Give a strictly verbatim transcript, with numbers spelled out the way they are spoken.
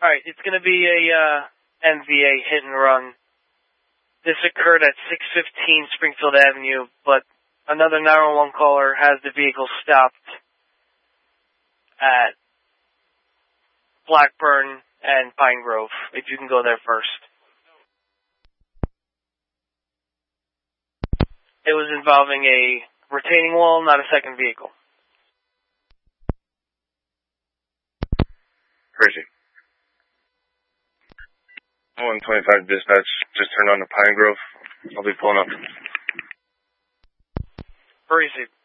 Alright, it's going to be a uh, M V A hit and run. This occurred at six fifteen Springfield Avenue, but another nine one one caller has the vehicle stopped at Blackburn and Pine Grove, if you can go there first. It was involving a retaining wall, not a second vehicle. Crazy. one twenty-five dispatch, just turned on to Pine Grove. I'll be pulling up. Where is he?